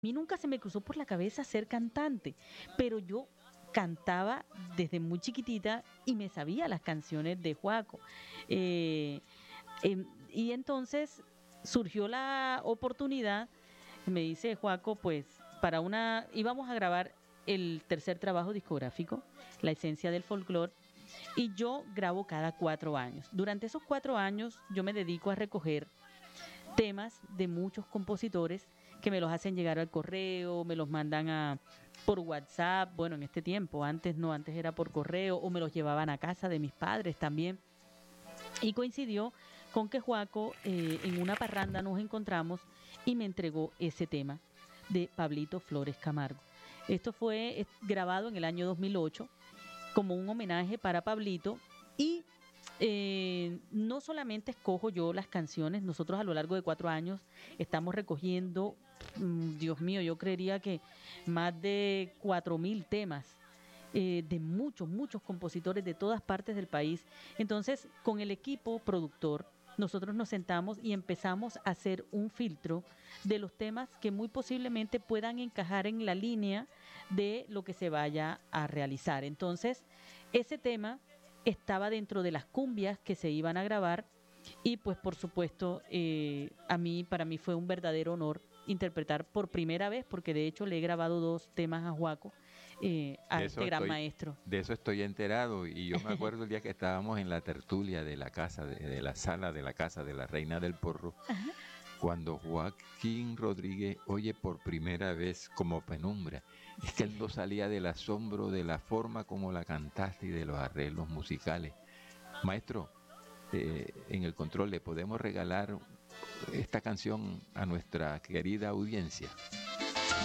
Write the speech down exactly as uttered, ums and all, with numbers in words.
mí nunca se me cruzó por la cabeza ser cantante, pero yo cantaba desde muy chiquitita y me sabía las canciones de Joaco. Eh, em, y entonces surgió la oportunidad, me dice Joaco, pues para una, íbamos a grabar el tercer trabajo discográfico, La Esencia del Folclore, y yo grabo cada cuatro años. Durante esos cuatro años yo me dedico a recoger temas de muchos compositores que me los hacen llegar al correo, me los mandan a por WhatsApp, bueno, en este tiempo, antes no, antes era por correo, o me los llevaban a casa de mis padres también. Y coincidió con que Joaco eh, en una parranda nos encontramos y me entregó ese tema de Pablito Flores Camargo. Esto fue eh, grabado en el año dos mil ocho como un homenaje para Pablito y eh, no solamente escojo yo las canciones, nosotros a lo largo de cuatro años estamos recogiendo, mm, Dios mío, yo creería que más de cuatro mil temas eh, de muchos, muchos compositores de todas partes del país. Entonces, con el equipo productor, nosotros nos sentamos y empezamos a hacer un filtro de los temas que muy posiblemente puedan encajar en la línea de lo que se vaya a realizar. Entonces, ese tema estaba dentro de las cumbias que se iban a grabar y pues por supuesto eh, a mí, para mí fue un verdadero honor interpretar por primera vez, porque de hecho le he grabado dos temas a Juaco, eh, a De eso este gran estoy, maestro. de eso estoy enterado y yo me acuerdo el día que estábamos en la tertulia de la casa, de, de la sala de la casa de la Reina del Porro, Ajá. cuando Joaquín Rodríguez oye por primera vez como Penumbra. Es que Sí. él no salía del asombro de la forma como la cantaste y de los arreglos musicales. Maestro, eh, en el control le podemos regalar esta canción a nuestra querida audiencia.